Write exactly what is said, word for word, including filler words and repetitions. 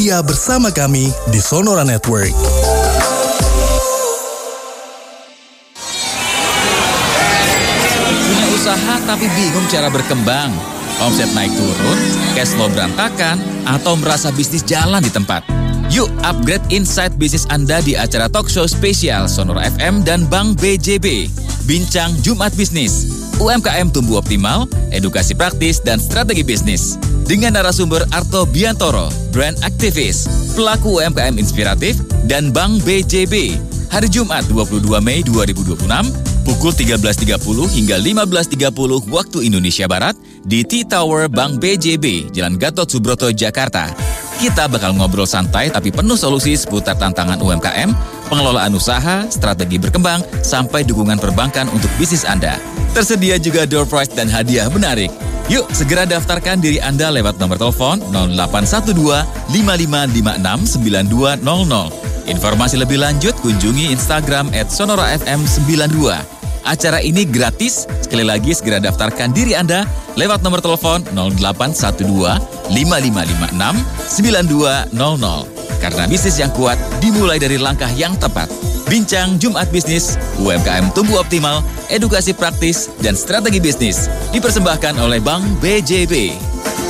Setia bersama kami di Sonora Network. Punya usaha tapi bingung cara berkembang, omset naik turun, cash flow berantakan, atau merasa bisnis jalan di tempat? Yuk upgrade insight bisnis Anda di acara talk show spesial Sonora F M dan Bank B J B. Bincang Jumat Bisnis, U M K M tumbuh optimal, edukasi praktis, dan strategi bisnis. Dengan narasumber Arto Biantoro, brand aktivis, pelaku U M K M inspiratif, dan Bank B J B. Hari Jumat dua puluh dua Mei dua ribu dua puluh enam, pukul tiga belas tiga puluh hingga lima belas tiga puluh waktu Indonesia Barat di T-Tower Bank B J B, Jalan Gatot Subroto, Jakarta. Kita bakal ngobrol santai tapi penuh solusi seputar tantangan U M K M, pengelolaan usaha, strategi berkembang, sampai dukungan perbankan untuk bisnis Anda. Tersedia juga door prize dan hadiah menarik. Yuk segera daftarkan diri Anda lewat nomor telepon nol delapan satu dua lima lima lima enam sembilan dua nol nol. Informasi lebih lanjut kunjungi Instagram at sonora f m sembilan dua. Acara ini gratis, sekali lagi segera daftarkan diri Anda lewat nomor telepon nol delapan satu dua lima lima lima enam sembilan dua nol nol. Karena bisnis yang kuat dimulai dari langkah yang tepat. Bincang Jumat Bisnis, U M K M tumbuh optimal, edukasi praktis, dan strategi bisnis. Dipersembahkan oleh Bank B J B.